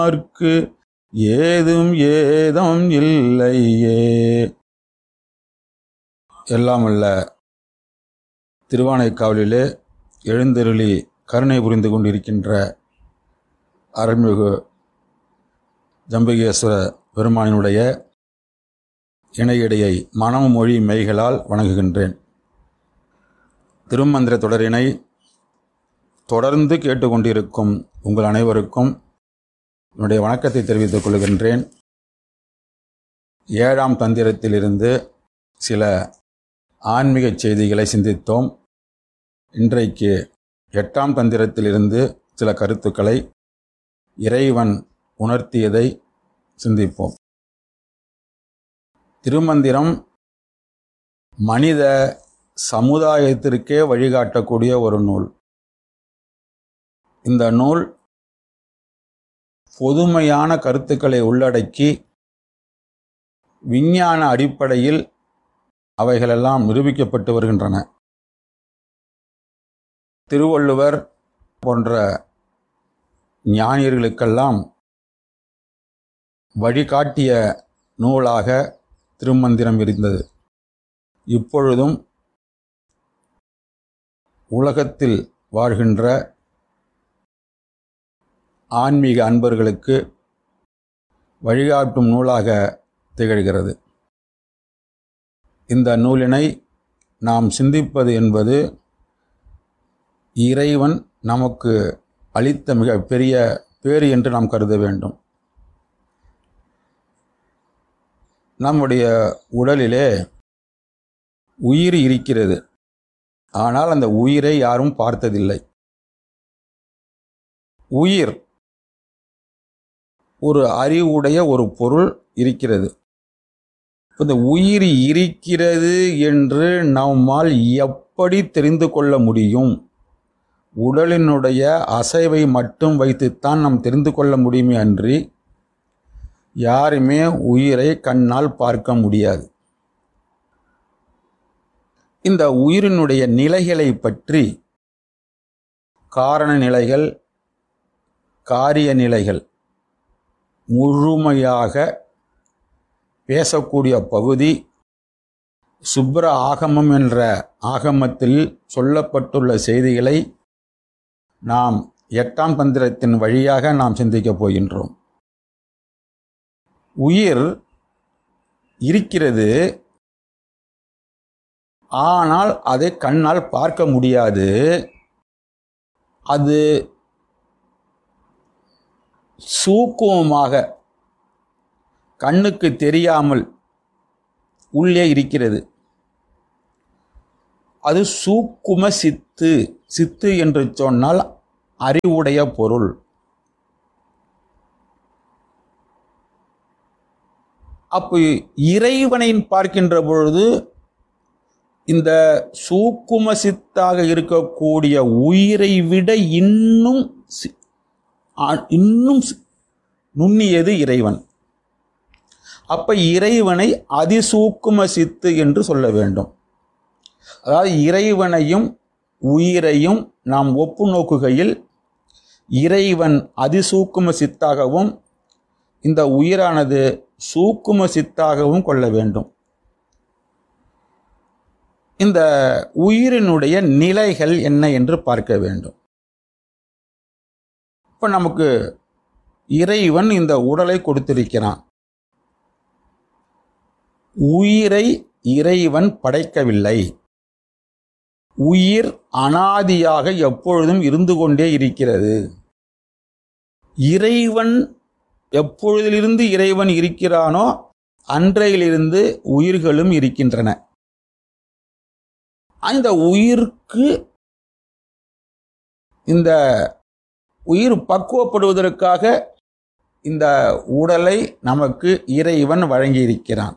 Mark ஏதும் ஏதம் இல்லையே. எல்லாம் அல்ல திருவானைக்காவலிலே எழுந்தருளி கருணை புரிந்து கொண்டிருக்கின்ற அருள்மிகு ஜம்புகேஸ்வர பெருமானினுடைய இணையடையை மனம் மொழி மெய்களால் வணங்குகின்றேன். திருமந்திர தொடரினை தொடர்ந்து கேட்டுக்கொண்டிருக்கும் உங்கள் அனைவருக்கும் என்னுடைய வணக்கத்தை தெரிவித்துக் கொள்கின்றேன். 7ஆம் தந்திரத்திலிருந்து சில ஆன்மீக செய்திகளை சிந்தித்தோம். இன்றைக்கு 8ஆம் தந்திரத்திலிருந்து சில கருத்துக்களை இறைவன் உணர்த்தியதை சிந்திப்போம். திருமந்திரம் மனித சமுதாயத்திற்கே வழிகாட்டக்கூடிய ஒரு நூல். இந்த நூல் பொதுமையான கருத்துக்களை உள்ளடக்கி விஞ்ஞான அடிப்படையில் அவைகளெல்லாம் நிரூபிக்கப்பட்டு வருகின்றன. திருவள்ளுவர் போன்ற ஞானியர்களுக்கெல்லாம் வழிகாட்டிய நூலாக திருமந்திரம் இருந்தது. இப்பொழுதும் உலகத்தில் வாழ்கின்ற ஆன்மீக அன்பர்களுக்கு வழிகாட்டும் நூலாக திகழ்கிறது. இந்த நூலினை நாம் சிந்திப்பது என்பது இறைவன் நமக்கு அளித்த மிக பெரிய பேறு என்று நாம் கருத வேண்டும். நம்முடைய உடலிலே உயிர் இருக்கிறது. ஆனால் அந்த உயிரை யாரும் பார்த்ததில்லை. உயிர் ஒரு அறிவுடைய ஒரு பொருள் இருக்கிறது. இந்த உயிர் இருக்கிறது என்று நம்மால் எப்படி தெரிந்து கொள்ள முடியும்? உடலினுடைய அசைவை மட்டும் வைத்துத்தான் நாம் தெரிந்து கொள்ள முடியுமே அன்றி யாருமே உயிரை கண்ணால் பார்க்க முடியாது. இந்த உயிரினுடைய நிலைகளை பற்றி காரண நிலைகள், காரிய நிலைகள் முழுமையாக பேசக்கூடிய பகுதி சுப்ர ஆகமம் என்ற ஆகமத்தில் சொல்லப்பட்டுள்ள செய்திகளை நாம் 8ஆம் தந்திரத்தின் வழியாக நாம் சிந்திக்கப் போகின்றோம். உயிர் இருக்கிறது, ஆனால் அதை கண்ணால் பார்க்க முடியாது. அது சூக்குமமாக கண்ணுக்கு தெரியாமல் உள்ளே இருக்கிறது. அது சூக்கும சித்து. சித்து என்று சொன்னால் அறிவுடைய பொருள். அப்போ இறைவனை பார்க்கின்ற பொழுது இந்த சூக்கும சித்தாக இருக்கக்கூடிய உயிரை விட இன்னும் நுண்ணியது இறைவன். அப்ப இறைவனை அதிசூக்கும சித்து என்று சொல்ல வேண்டும். அதாவது இறைவனையும் உயிரையும் நாம் ஒப்பு நோக்குகையில் இறைவன் அதிசூக்கும சித்தாகவும் இந்த உயிரானது சூக்கும சித்தாகவும் கொள்ள வேண்டும். இந்த உயிரினுடைய நிலைகள் என்ன என்று பார்க்க வேண்டும். இப்ப நமக்கு இறைவன் இந்த உடலை கொடுத்திருக்கிறான். உயிரை இறைவன் படைக்கவில்லை. உயிர் அனாதியாக எப்பொழுதும் இருந்து கொண்டே இருக்கிறது. இறைவன் எப்பொழுதிலிருந்து இறைவன் இருக்கிறானோ அன்றையிலிருந்து உயிர்களும் இருக்கின்றன. அந்த உயிருக்கு இந்த உயிர் பக்குவப்படுவதற்காக இந்த உடலை நமக்கு இறைவன் வழங்கியிருக்கிறான்.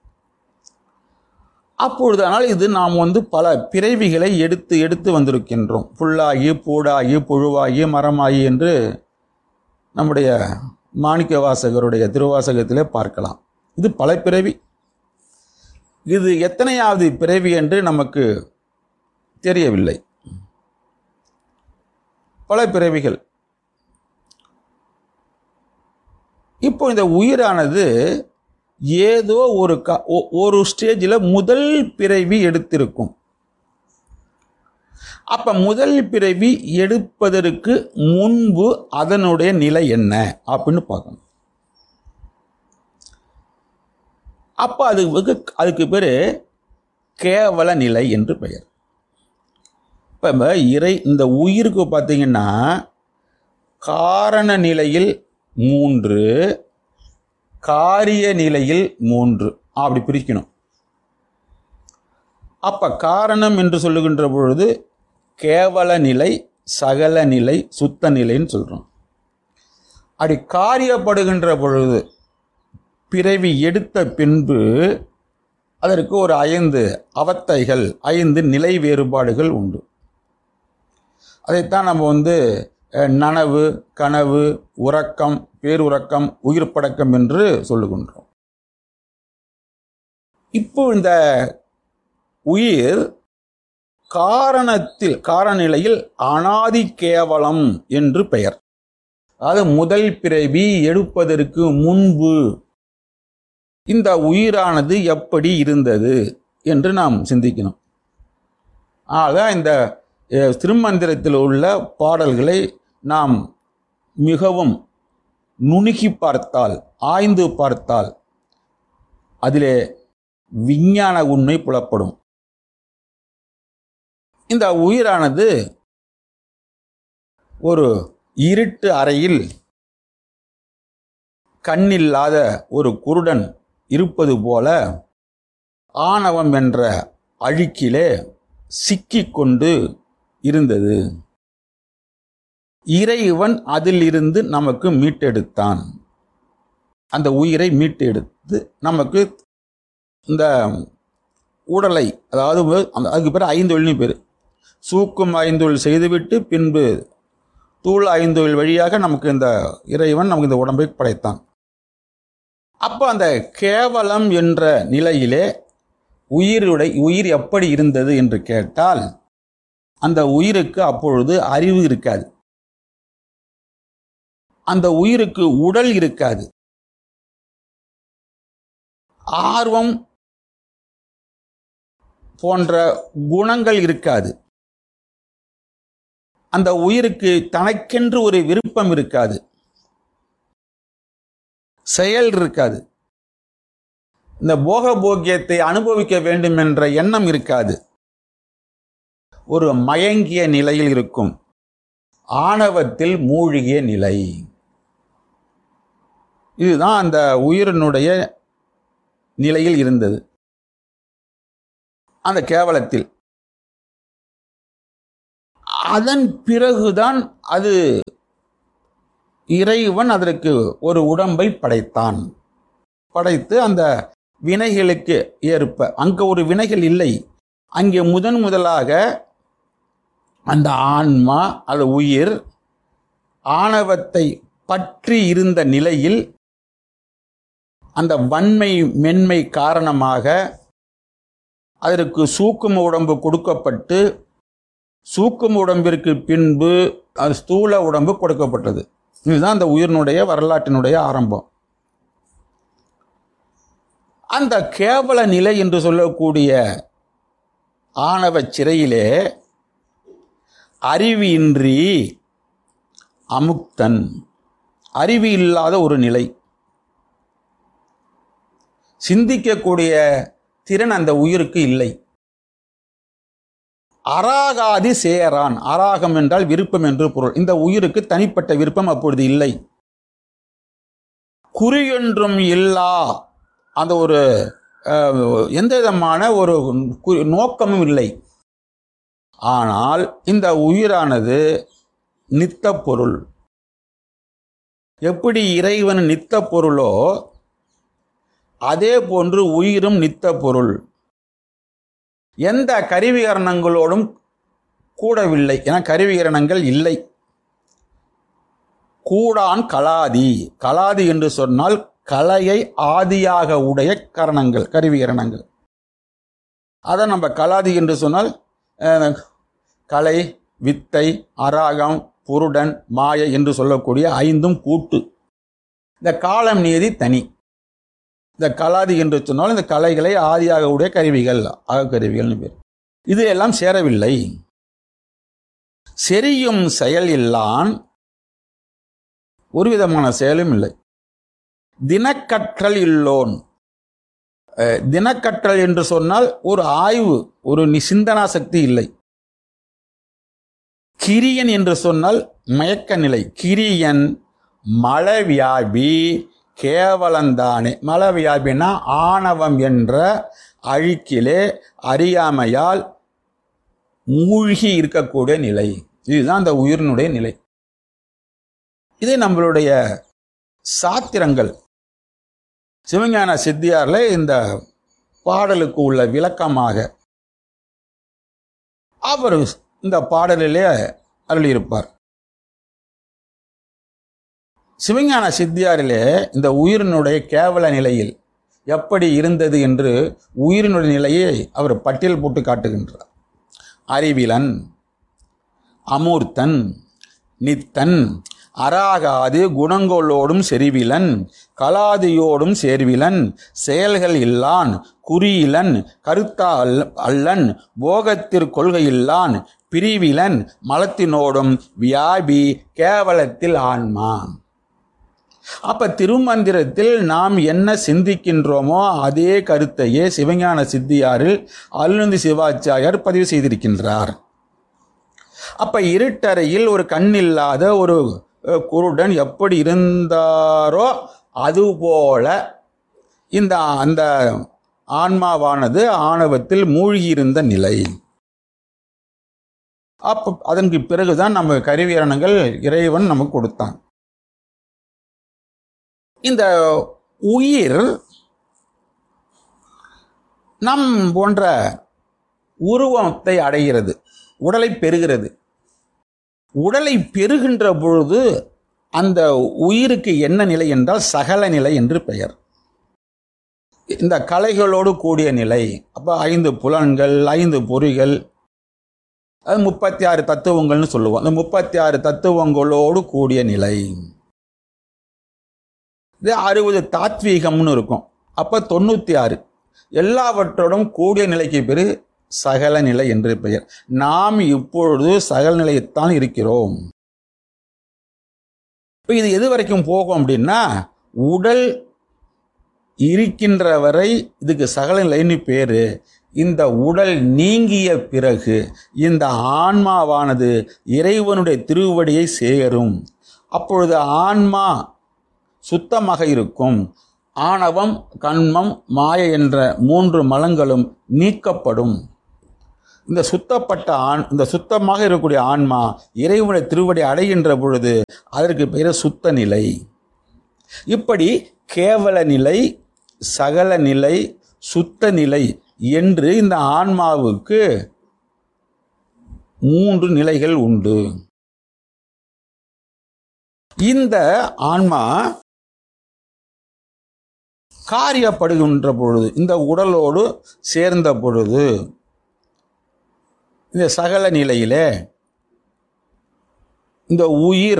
அப்பொழுதானால் இது நாம் பல பிறவிகளை எடுத்து வந்திருக்கின்றோம். புல்லாகி பூடாகி புழுவாகி மரமாகி என்று நம்முடைய மாணிக்க வாசகருடைய திருவாசகத்திலே பார்க்கலாம். இது பல பிறவி. இது எத்தனையாவது பிறவி என்று நமக்கு தெரியவில்லை. பல பிறவிகள். இப்போ இந்த உயிரானது ஏதோ ஒரு ஸ்டேஜில் முதல் பிறவி எடுத்திருக்கும். அப்ப முதல் பிறவி எடுப்பதற்கு முன்பு அதனுடைய நிலை என்ன அப்படின்னு பார்க்கணும். அப்ப அதுக்கு பேரு கேவல நிலை என்று பெயர். இப்ப இந்த உயிருக்கு பார்த்தீங்கன்னா காரண நிலையில் 3, காரிய நிலையில் 3 அப்படி பிரிக்கணும். அப்ப காரணம் என்று சொல்லுகின்ற பொழுது கேவல நிலை, சகல நிலை, சுத்த நிலைன்னு சொல்றோம். அப்படி காரியப்படுகின்ற பொழுது பிறவி எடுத்த பின்பு அதற்கு ஒரு 5 அவத்தைகள், 5 நிலை வேறுபாடுகள் உண்டு. அதைத்தான் நம்ம நனவு, கனவு, உறக்கம், பேருறக்கம், உயிர் படக்கம் என்று சொல்லுகின்றோம். இப்போ இந்த உயிர் காரநிலையில் அனாதி கேவலம் என்று பெயர். அதாவது முதல் பிறவி எடுப்பதற்கு முன்பு இந்த உயிரானது எப்படி இருந்தது என்று நாம் சிந்திக்கணும். ஆக இந்த திருமந்திரத்தில் உள்ள பாடல்களை நாம் மிகவும் நுணுகி பார்த்தால், ஆய்ந்து பார்த்தால் அதிலே விஞ்ஞான உண்மை புலப்படும். இந்த உயிரானது ஒரு இருட்டு அறையில் கண்ணில்லாத ஒரு குருடன் இருப்பது போல ஆணவம் என்ற அழுக்கிலே சிக்கிக்கொண்டு இருந்தது. இறைவன் அதிலிருந்து நமக்கு மீட்டெடுத்தான். அந்த உயிரை மீட்டெடுத்து நமக்கு இந்த உடலை, அதாவது அதுக்கு பேர் 5 தொழில்னு பேர். சூக்கும் 5 தொழில் செய்துவிட்டு பின்பு தூள் 5 தொழில் வழியாக நமக்கு இந்த இறைவன் நமக்கு இந்த உடம்பை படைத்தான். அப்போ அந்த கேவலம் என்ற நிலையிலே உயிர் எப்படி இருந்தது என்று கேட்டால், அந்த உயிருக்கு அப்பொழுது அறிவு இருக்காது, அந்த உயிருக்கு உடல் இருக்காது, ஆர்வம் போன்ற குணங்கள் இருக்காது, அந்த உயிருக்கு தனக்கென்று ஒரு விருப்பம் இருக்காது, செயல் இருக்காது, இந்த போகபோக்கியத்தை அனுபவிக்க வேண்டும் என்ற எண்ணம் இருக்காது. ஒரு மயங்கிய நிலையில் இருக்கும், ஆணவத்தில் மூழ்கிய நிலை. இதுதான் அந்த உயிரினுடைய நிலையில் இருந்தது, அந்த கேவலத்தில். அதன் பிறகுதான் அது இறைவன் அதற்கு ஒரு உடம்பை படைத்தான். படைத்து அந்த வினைகளுக்கு ஏற்ப, அங்க ஒரு வினைகள் இல்லை, அங்கே முதலாக அந்த ஆன்மா, அது உயிர் ஆணவத்தை பற்றி இருந்த நிலையில் அந்த வன்மை மென்மை காரணமாக அதற்கு சூக்கும உடம்பு கொடுக்கப்பட்டு, சூக்கும உடம்பிற்கு பின்பு அது ஸ்தூல உடம்பு கொடுக்கப்பட்டது. இதுதான் அந்த உயிரினுடைய வரலாற்றினுடைய ஆரம்பம். அந்த கேவல நிலை என்று சொல்லக்கூடிய ஆணவ சிறையிலே அறிவின்றி அமுக்தன், அறிவு இல்லாத ஒரு நிலை, சிந்திக்கக்கூடிய திறன் அந்த உயிருக்கு இல்லை. அராகாதி சேரான், அராகம் என்றால் விருப்பம் என்று பொருள். இந்த உயிருக்கு தனிப்பட்ட விருப்பம் அப்பொழுது இல்லை. குறியொன்றும் இல்லா, அந்த ஒரு எந்த விதமான ஒரு நோக்கமும் இல்லை. ஆனால் இந்த உயிரானது நித்த பொருள். எப்படி இறைவன் நித்த பொருளோ அதே போன்று உயிரும் நித்த பொருள். எந்த கருவிகரணங்களோடும் கூடவில்லை, என கருவிகரணங்கள் இல்லை. கூடான் கலாதி, கலாதி என்று சொன்னால் கலையை ஆதியாக உடைய கரணங்கள், கருவிகரணங்கள். அதை நம்ம கலாதி என்று சொன்னால் கலை, வித்தை, அராகம், புருடன், மாயை என்று சொல்லக்கூடிய 5ம் கூட்டு. இந்த காலம் நியதி தனி. இந்த கலாதி என்று சொன்னால் இந்த கலைகளை ஆதியாக உடைய கருவிகள், ஆகக்கருவிகள்னு பேர். இது எல்லாம் சேரவில்லை. செரியும் செயல் இல்லான் ஒரு விதமான செயலும் இல்லை. தினக்கற்றல் இல்லோன். தினக்கற்றல் என்று சொன்னால் ஒரு ஆய்வு, ஒரு சிந்தனா சக்தி இல்லை. கிரியன் என்று சொன்னால் மயக்க நிலை. கிரியன் மலவியாபி கேவலந்தானே. மலவியாபினா ஆணவம் என்ற அழுக்கிலே அறியாமையால் மூழ்கி இருக்கக்கூடிய நிலை. இதுதான் அந்த உயிரினுடைய நிலை. இது நம்மளுடைய சாத்திரங்கள். சிவஞான சித்தியார்ல இந்த பாடலுக்கு உள்ள விளக்கமாக அவர் இந்த பாடலிலே அருளியிருப்பார். சிவஞான சித்தியாரிலே இந்த உயிரினுடைய கேவல நிலையில் எப்படி இருந்தது என்று உயிரினுடைய நிலையை அவர் பட்டியல் போட்டு காட்டுகின்றார். அறிவிலன், அமூர்த்தன், நித்தன், அராகாது குணங்களோடும் செறிவிலன், கலாதியோடும் சேர்விலன், செயல்கள் இல்லான், குறியிலன், கருத்தா அல்லன், போகத்திற் கொள்கையில்லான், பிரிவிலன், மலத்தினோடும் வியாபி கேவலத்தில் ஆன்மா. அப்ப திருமந்திரத்தில் நாம் என்ன சிந்திக்கின்றோமோ அதே கருத்தையே சிவஞான சித்தியாரில் அருள்நந்தி சிவாச்சாரியார் பதிவு செய்திருக்கின்றார். அப்ப இருட்டறையில் ஒரு கண்ணில்லாத ஒரு குருடன் எப்படி இருந்தாரோ அதுபோல இந்த அந்த ஆன்மாவானது ஆணவத்தில் மூழ்கியிருந்த நிலை. அப்ப அதற்கு பிறகுதான் நம்ம கருவியரணங்கள் இறைவன் நமக்கு கொடுத்தான். இந்த உயிர் நம் போன்ற உருவத்தை அடைகிறது, உடலை பெறுகிறது. உடலை பெறுகின்ற பொழுது அந்த உயிருக்கு என்ன நிலை என்றால் சகல நிலை என்று பெயர். இந்த கலைகளோடு கூடிய நிலை. அப்ப 5 புலன்கள், 5 பொறிகள், அது 36 தத்துவங்கள்னு சொல்லுவோம். அந்த 36 தத்துவங்களோடு கூடிய நிலை. இது 60 தாத்வீகம்னு இருக்கும். அப்ப 96 எல்லாவற்றோடும் கூடிய நிலைக்கு பேரு சகல நிலை என்று பெயர். நாம் இப்பொழுது சகல நிலையத்தான் இருக்கிறோம். இது எது வரைக்கும் போகும் அப்படின்னா, உடல் இருக்கின்ற வரை இதுக்கு சகல நிலைன்னு பேரு. இந்த உடல் நீங்கிய பிறகு இந்த ஆன்மாவானது இறைவனுடைய திருவடியை சேரும். அப்பொழுது ஆன்மா சுத்தமாக இருக்கும். ஆணவம், கண்மம், மாய என்ற 3 மலங்களும் நீக்கப்படும். இந்த சுத்தமாக இருக்கக்கூடிய ஆன்மா இறைவனுடைய திருவடி அடைகின்ற பொழுது அதற்கு பெயர் சுத்த நிலை. இப்படி கேவல நிலை, சகல நிலை, சுத்த நிலை என்று இந்த ஆன்மாவுக்கு 3 நிலைகள் உண்டு. இந்த ஆன்மா காரியப்படுகின்ற பொழுது, இந்த உடலோடு சேர்ந்த பொழுது, இந்த சகல நிலையிலே இந்த உயிர்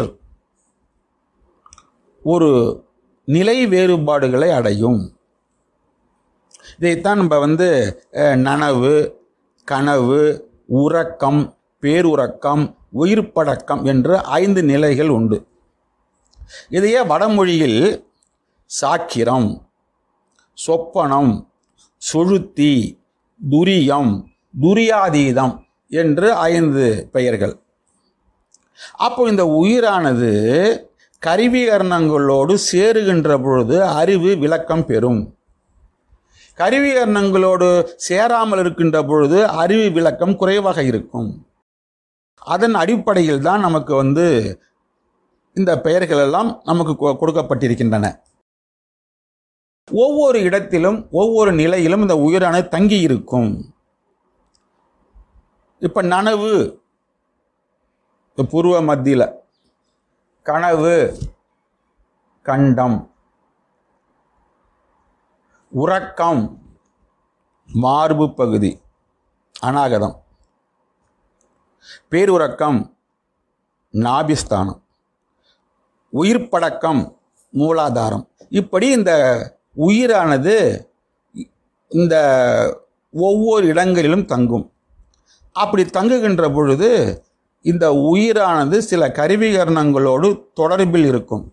ஒரு நிலை வேறுபாடுகளை அடையும். இதைத்தான் நம்ம நனவு, கனவு, உறக்கம், பேருறக்கம், உயிர்ப்படக்கம் என்று 5 நிலைகள் உண்டு. இதையே வடமொழியில் சாக்கிரம், சொப்பனம், சுழுத்தி, துரியம், துரியாதீதம் என்று 5 பெயர்கள். அப்போ இந்த உயிரானது கருவிகரணங்களோடு சேருகின்ற பொழுது அறிவு விளக்கம் பெறும். கருவிகரணங்களோடு சேராமல் இருக்கின்ற பொழுது அறிவு விளக்கம் குறைவாக இருக்கும். அதன் அடிப்படையில் தான் நமக்கு இந்த பெயர்கள் எல்லாம் நமக்கு கொடுக்கப்பட்டிருக்கின்றன. ஒவ்வொரு இடத்திலும் ஒவ்வொரு நிலையிலும் இந்த உயிரானது தங்கி இருக்கும். இப்ப நனவு பூர்வ மத்தியில, கனவு கண்டம், உறக்கம் மார்பு பகுதி அநாகதம், பேருறக்கம் நாபிஸ்தானம், உயிர்ப்படக்கம் மூலாதாரம். இப்படி இந்த உயிரானது இந்த ஒவ்வொரு இடங்களிலும் தங்கும். அப்படி தங்குகின்ற பொழுது இந்த உயிரானது சில கருவிகரணங்களோடு தொடர்பில் இருக்கும்.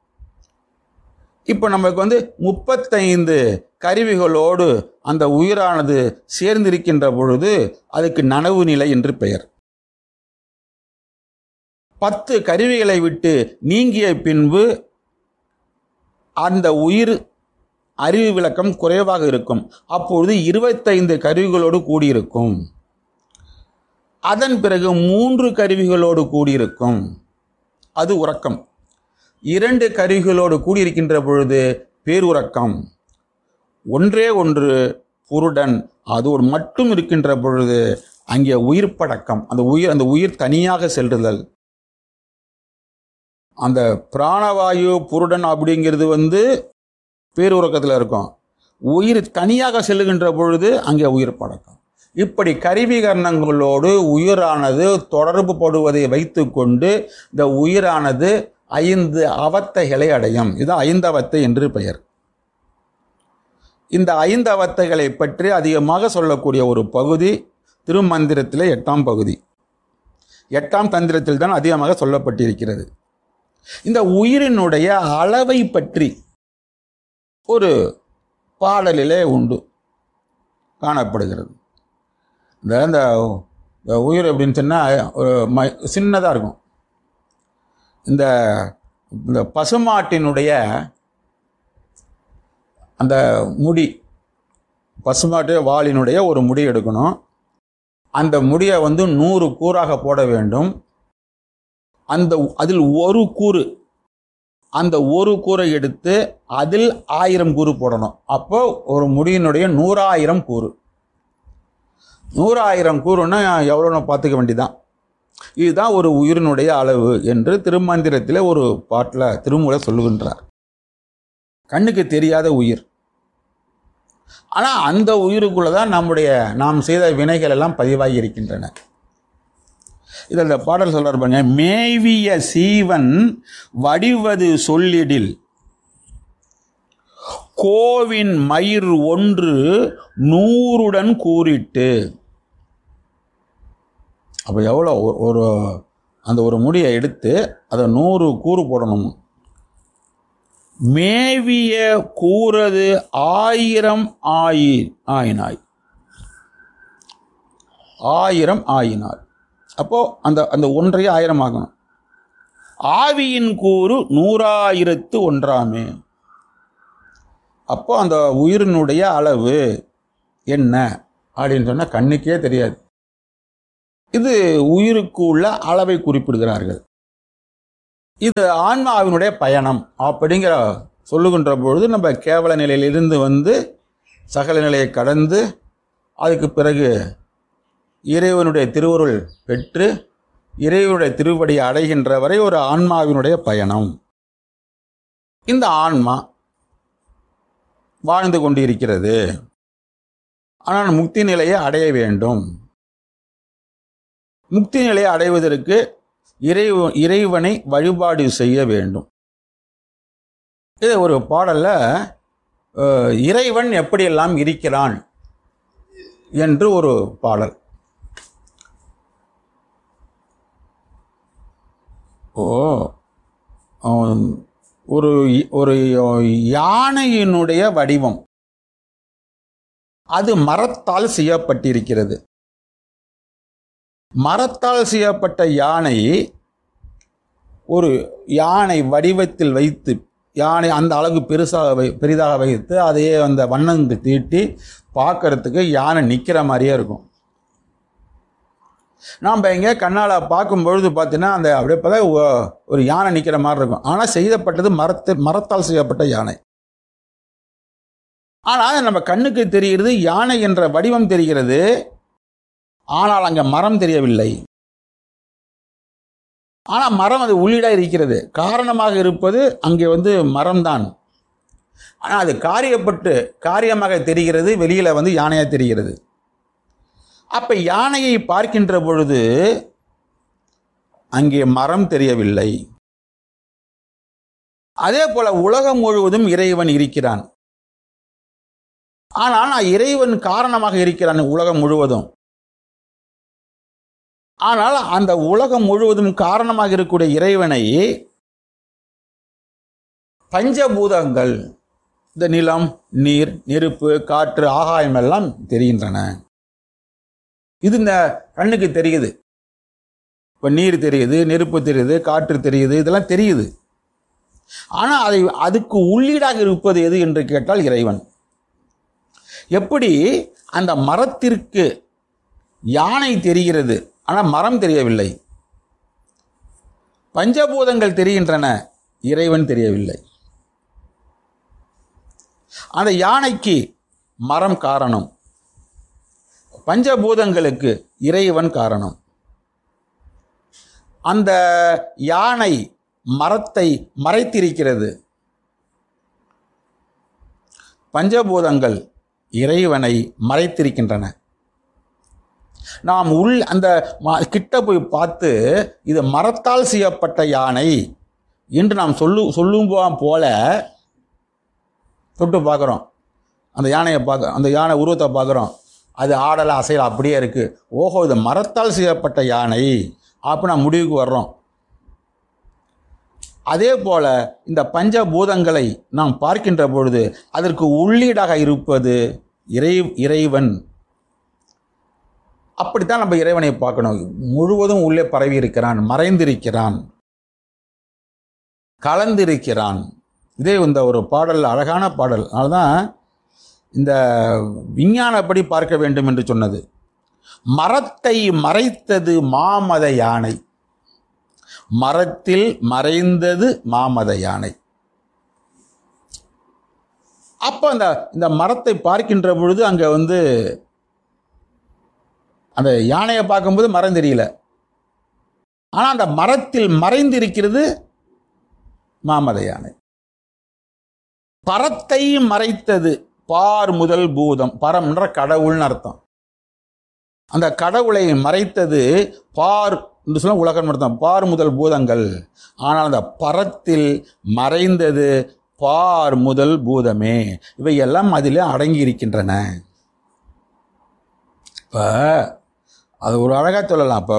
இப்போ நமக்கு 35 கருவிகளோடு அந்த உயிரானது சேர்ந்திருக்கின்ற பொழுது அதுக்கு நனவு நிலை என்று பெயர். 10 கருவிகளை விட்டு நீங்கிய பின்பு அந்த உயிர் அறிவு விளக்கம் குறைவாக இருக்கும். அப்பொழுது 25 கருவிகளோடு கூடியிருக்கும். அதன் பிறகு 3 கருவிகளோடு கூடியிருக்கும், அது உறக்கம். 2 கருவிகளோடு கூடியிருக்கின்ற பொழுது பேருறக்கம். ஒன்றே ஒன்று புருடன், அதோடு மட்டும் இருக்கின்ற பொழுது அங்கே உயிர் படக்கம். அந்த உயிர் தனியாக செல்லுதல். அந்த பிராணவாயு புருடன் அப்படிங்கிறது பேருறக்கத்தில் இருக்கும். உயிர் தனியாக செல்லுகின்ற பொழுது அங்கே உயிர் படக்கம். இப்படி கருவிகரணங்களோடு உயிரானது தொடர்பு படுவதை வைத்து கொண்டு இந்த உயிரானது 5 அவத்தைகளை அடையும். இது 5 அவத்தை என்று பெயர். இந்த 5 அவத்தைகளை பற்றி அதிகமாக சொல்லக்கூடிய ஒரு பகுதி திருமந்திரத்தில் 8ஆம் பகுதி, 8ஆம் தந்திரத்தில் தான் அதிகமாக சொல்லப்பட்டிருக்கிறது. இந்த உயிரினுடைய அளவை பற்றி ஒரு பாடலிலே உண்டு, காணப்படுகிறது. இந்த உயிர் எப்படின்னு சொன்னால் சின்னதாக இருக்கும். இந்த பசுமாட்டினுடைய அந்த முடி, பசுமாட்டு வாளினுடைய ஒரு முடி எடுக்கணும். அந்த முடியை 100 கூறாக போட வேண்டும். அதில் ஒரு கூறு, அந்த ஒரு கூரை எடுத்து அதில் 1000 கூறு போடணும். அப்போ ஒரு முடியினுடைய 100,000 கூறு. 100,000 கூறுன்னா எவ்வளோன்னு பார்த்துக்க வேண்டிதான். இதுதான் ஒரு உயிரினுடைய அளவு என்று திருமந்திரத்தில் ஒரு பாட்டில் திருமூலர் சொல்லுகின்றார். கண்ணுக்கு தெரியாத உயிர். ஆனால் அந்த உயிருக்குள்ளே தான் நாம் செய்த வினைகள் எல்லாம் பதிவாகி இருக்கின்றன. இதில் இந்த பாடல் சொல்றார் பாருங்க, மேவிய சீவன் வடிவது சொல்லிடில் கோவின் மயிர் ஒன்று 100உடன் கூறிட்டு. அப்போ எவ்வளோ அந்த ஒரு முடியை எடுத்து அதை 100 கூறு போடணும். மேவிய கூறது 1000 ஆயினாய், 1000 ஆயினார். அப்போ அந்த ஒன்றையே 1000 ஆகணும். ஆவியின் கூறு 100,001ஆமே. அப்போ அந்த உயிரினுடைய அளவு என்ன அப்படின்னு சொன்னால் கண்ணுக்கே தெரியாது. இது உயிருக்கு உள்ள அளவை குறிப்பிடுகிறார்கள். இது ஆன்மாவினுடைய பயணம் அப்படிங்கிற சொல்லுகின்ற பொழுது நம்ம கேவல நிலையிலிருந்து சகல நிலையை கடந்து அதுக்கு பிறகு இறைவனுடைய திருவருள் பெற்று இறைவனுடைய திருவடியை அடைகின்ற வரை ஒரு ஆன்மாவினுடைய பயணம். இந்த ஆன்மா வாழ்ந்து கொண்டிருக்கிறது. ஆனால் முக்தி நிலையை அடைய வேண்டும். முக்தி நிலையை அடைவதற்கு இறைவனை வழிபாடு செய்ய வேண்டும். இது ஒரு பாடல்ல இறைவன் எப்படியெல்லாம் இருக்கிறான் என்று ஒரு பாடல். ஒரு யானையினுடைய வடிவம், அது மரத்தால் செய்யப்பட்டிருக்கிறது. மரத்தால் செய்யப்பட்ட யானை ஒரு யானை வடிவத்தில் வைத்து, யானை அந்த அளவு பெரிதாக வைத்து அதையே அந்த வண்ணங்கள் தீட்டி பார்க்கறதுக்கு யானை நிற்கிற மாதிரியே இருக்கும். நாம் எங்கே கண்ணால் பார்க்கும் பொழுது பார்த்தீங்கன்னா அந்த அப்படியே பார்த்தா ஒரு யானை நிற்கிற மாதிரி இருக்கும். ஆனால் செய்யப்பட்டது மரத்தால் செய்யப்பட்ட யானை. ஆனால் நம்ம கண்ணுக்கு தெரிகிறது, யானை என்ற வடிவம் தெரிகிறது. ஆனால் அங்கே மரம் தெரியவில்லை. ஆனால் மரம் அது உள்ளீடாக இருக்கிறது. காரணமாக இருப்பது அங்கே மரம்தான். ஆனால் அது காரியமாக தெரிகிறது, வெளியில் யானையாக தெரிகிறது. அப்ப யானையை பார்க்கின்ற பொழுது அங்கே மரம் தெரியவில்லை. அதே போல உலகம் முழுவதும் இறைவன் இருக்கிறான். ஆனால் இறைவன் காரணமாக இருக்கிறான் உலகம் முழுவதும். ஆனால் அந்த உலகம் முழுவதும் காரணமாக இருக்கக்கூடிய இறைவனை பஞ்சபூதங்கள், இந்த நிலம், நீர், நெருப்பு, காற்று, ஆகாயம் எல்லாம் தெரிகின்றன. இது இந்த கண்ணுக்கு தெரியுது. இப்போ நீர் தெரியுது, நெருப்பு தெரியுது, காற்று தெரியுது, இதெல்லாம் தெரியுது. ஆனால் அதுக்கு உள்ளீடாக இருப்பது எது என்று கேட்டால் இறைவன். எப்படி அந்த மரத்திற்கு யானை தெரிகிறது, ஆனால் மரம் தெரியவில்லை. பஞ்சபூதங்கள் தெரிகின்றன, இறைவன் தெரியவில்லை. அந்த யானைக்கு மரம் காரணம், பஞ்சபூதங்களுக்கு இறைவன் காரணம். அந்த யானை மரத்தை மறைத்திருக்கிறது, பஞ்சபூதங்கள் இறைவனை மறைத்திருக்கின்றன. நாம் அந்த கிட்ட போய் பார்த்து இது மரத்தால் செய்யப்பட்ட யானை என்று நாம் சொல்லும் போல தொட்டு பார்க்குறோம். அந்த யானையை அந்த யானை உருவத்தை பார்க்குறோம், அது ஆடலை அசையலை அப்படியே இருக்குது. ஓஹோ, இது மரத்தால் செய்யப்பட்ட யானை அப்போ நான் முடிவுக்கு வர்றோம். அதே போல இந்த பஞ்சபூதங்களை நாம் பார்க்கின்ற பொழுது அதற்கு உள்ளீடாக இருப்பது இறைவன். அப்படித்தான் நம்ம இறைவனை பார்க்கணும். முழுவதும் உள்ளே பரவி இருக்கிறான், மறைந்திருக்கிறான், கலந்திருக்கிறான். இதே இந்த ஒரு பாடல், அழகான பாடல். அதனால்தான் இந்த விஞ்ஞானப்படி பார்க்க வேண்டும் என்று சொன்னது. மரத்தை மறைத்தது மாமத யானை, மரத்தில் மறைந்தது மாமத யானை. அப்போ இந்த மரத்தை பார்க்கின்ற பொழுது அங்கே அந்த யானையை பார்க்கும்போது மரம் தெரியல. ஆனால் அந்த மரத்தில் மறைந்திருக்கிறது மாமத யானை. பரத்தை மறைத்தது பார் முதல் பூதம், பரம்ன்ற கடவுள்னு அர்த்தம். அந்த கடவுளை மறைத்தது பார் என்று சொல்ல உலகம் அர்த்தம், பார் முதல் பூதங்கள். ஆனால் அந்த பரத்தில் மறைந்தது பார் முதல் பூதமே. இவையெல்லாம் அதிலே அடங்கி இருக்கின்றன. இப்போ அது ஒரு அழகாக சொல்லலாம். இப்போ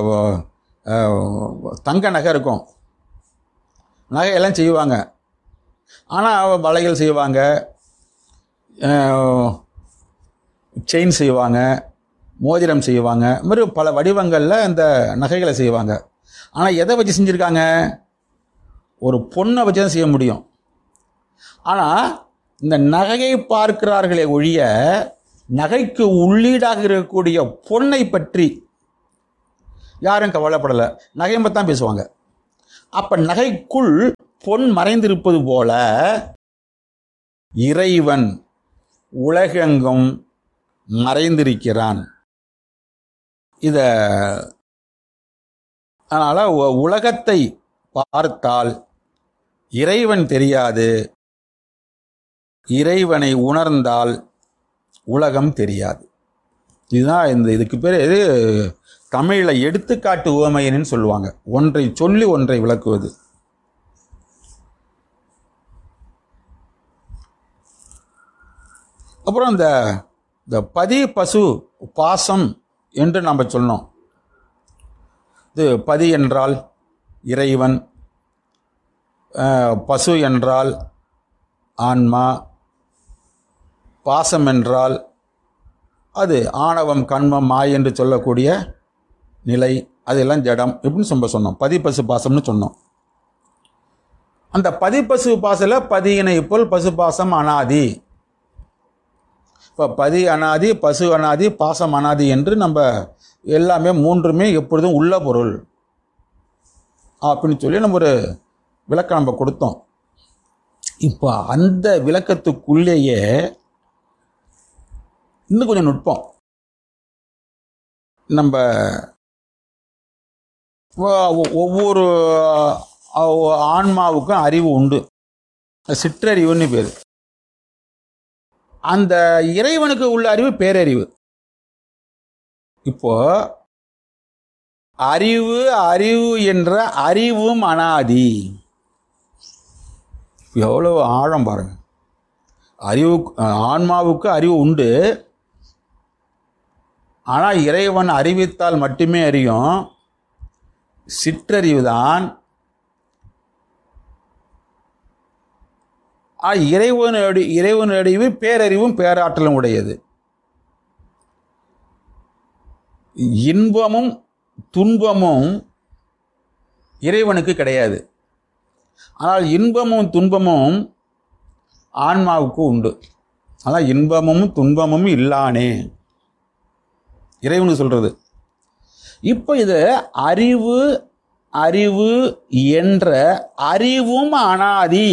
தங்க நகை இருக்கும், நகையெல்லாம் செய்வாங்க. ஆனால் வளையல் செய்வாங்க, செயின் செய்வாங்க, மோதிரம் செய்வாங்க, இது மாதிரி பல வடிவங்களில் இந்த நகைகளை செய்வாங்க. ஆனால் எதை வச்சு செஞ்சுருக்காங்க? ஒரு பொண்ணை வச்சு தான் செய்ய முடியும். ஆனால் இந்த நகையை பார்க்கிறார்களே ஒழிய நகைக்கு உள்ளீடாக இருக்கக்கூடிய பொண்ணை பற்றி யாரும் கவலைப்படலை. நகையை பற்றி தான் பேசுவாங்க. அப்போ நகைக்குள் பொன் மறைந்திருப்பது போல இறைவன் உலகெங்கும் மறைந்திருக்கிறான். அதனால் உலகத்தை பார்த்தால் இறைவன் தெரியாது, இறைவனை உணர்ந்தால் உலகம் தெரியாது. இதுதான் இதுக்கு பேர் தமிழில் எடுத்துக்காட்டு உவமையன்னு சொல்லுவாங்க. ஒன்றை சொல்லி ஒன்றை விளக்குவது. அப்புறம் இந்த பதி பசு பாசம் என்று நாம் சொன்னோம். இது பதி என்றால் இறைவன், பசு என்றால் ஆன்மா, பாசம் என்றால் அது ஆணவம், கண்மம், மாய் என்று சொல்லக்கூடிய நிலை, அதெல்லாம் ஜடம் இப்படின்னு சொன்னோம். பதி பசு பாசம்னு சொன்னோம். அந்த பதி பசு பாசல பதியினை போல் பசு பாசம் அனாதி. இப்போ பதி அனாதி, பசு அனாதி, பாசம் அனாதி என்று நம்ம எல்லாமே மூன்றுமே எப்பொழுதும் உள்ள பொருள் அப்படின்னு சொல்லி நம்ம ஒரு விளக்கம் நம்ம கொடுத்தோம். இப்போ அந்த விளக்கத்துக்குள்ளேயே இன்னும் கொஞ்சம் நுட்பம். நம்ம ஒவ்வொரு ஆன்மாவுக்கும் அறிவு உண்டு, சிற்றறிவுன்னு பேர். அந்த இறைவனுக்கு உள்ள அறிவு பேரறிவு. இப்போ அறிவு அறிவு என்ற அறிவும் அனாதி. எவ்வளோ ஆழம் பாருங்க. அறிவு, ஆன்மாவுக்கு அறிவு உண்டு. ஆனால் இறைவன் அறிவித்தால் மட்டுமே அறியும். சிற்றறிவு தான். இறைவனறிவு பேரறிவும் பேராற்றலும் உடையது. இன்பமும் துன்பமும் இறைவனுக்கு கிடையாது. ஆனால் இன்பமும் துன்பமும் ஆன்மாவுக்கு உண்டு. ஆனால் இன்பமும் துன்பமும் இல்லானே இறைவனுக்கு சொல்றது. இப்போ இது அறிவு அறிவு என்ற அறிவும் அனாதி.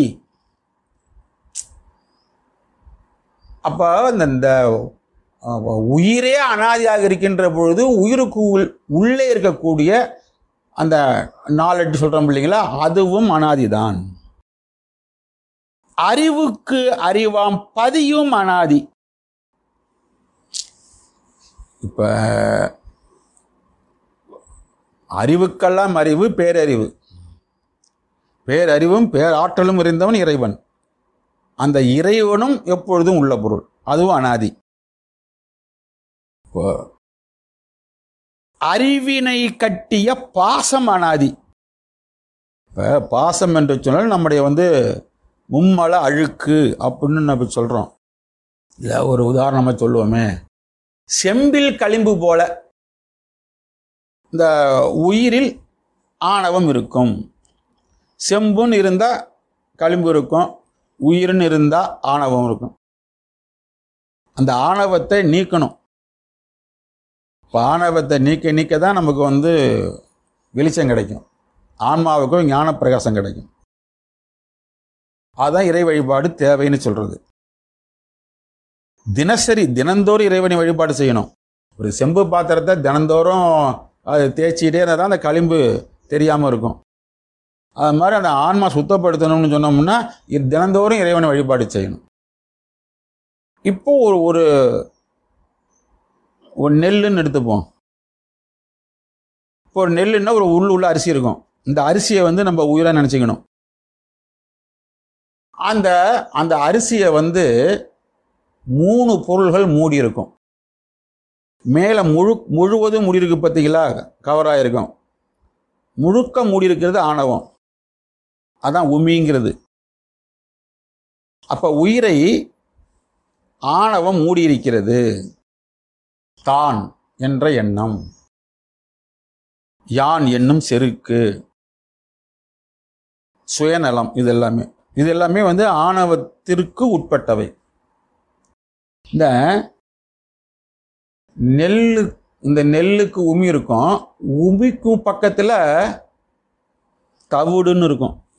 அப்போ இந்த உயிரே அனாதியாக இருக்கின்ற பொழுது உயிருக்கு உள்ளே இருக்கக்கூடிய அந்த நாலெட்டு சொல்கிறோம் இல்லைங்களா, அதுவும் அனாதிதான். அறிவுக்கு அறிவாம் பதியும் அனாதி. இப்போ அறிவுக்கெல்லாம் அறிவு பேரறிவு. பேரறிவும் பேராற்றலும் இருந்தவன் இறைவன். அந்த இறைவனும் எப்பொழுதும் உள்ள பொருள், அதுவும் அனாதி. அறிவினை கட்டிய பாசம் அனாதி. இப்போ பாசம் என்று சொன்னால் நம்முடைய மும்மல அழுக்கு அப்படின்னு நம்ம சொல்கிறோம். இல்லை, ஒரு உதாரணமாக சொல்லுவோமே, செம்பில் களிம்பு போல இந்த உயிரில் ஆணவம் இருக்கும். செம்புன்னு இருந்தால் களிம்பு இருக்கும், உயிர்னு இருந்தால் ஆணவம் இருக்கும். அந்த ஆணவத்தை நீக்கணும். ஆணவத்தை நீக்க நீக்க தான் நமக்கு வெளிச்சம் கிடைக்கும், ஆன்மாவுக்கும் ஞான பிரகாசம் கிடைக்கும். அதுதான் இறை வழிபாடு தேவைன்னு சொல்றது. தினந்தோறும் இறைவனை வழிபாடு செய்யணும். ஒரு செம்பு பாத்திரத்தை தினந்தோறும் அது தேய்ச்சிக்கிட்டே இருந்தால் தான் அந்த களிம்பு தெரியாமல் இருக்கும். அது மாதிரி அந்த ஆன்மா சுத்தப்படுத்தணும்னு சொன்னோம்னா தினந்தோறும் இறைவனை வழிபாடு செய்யணும். இப்போ ஒரு நெல்லுன்னு எடுத்துப்போம். இப்போ ஒரு நெல்லுன்னா ஒரு உள்ள அரிசி இருக்கும். இந்த அரிசியை நம்ம உயிராக நினச்சிக்கணும். அந்த அரிசியை 3 பொருள்கள் மூடி இருக்கும். மேலே முழுவதும் மூடி இருக்கு, பார்த்தீங்களா, கவராக இருக்கும். முழுக்க மூடி இருக்கிறது ஆணவம், அதான் உமிங்கிறது. அப்போ உயிரை ஆணவம் மூடி இருக்கிறது. தான் என்ற எண்ணம், யான் என்னும் செருக்கு, சுயநலம், இது எல்லாமே ஆணவத்திற்கு உட்பட்டவை. இந்த நெல்லுக்கு உமி இருக்கும். உமிக்கும் பக்கத்தில் தவிடுன்னு இருக்கும்.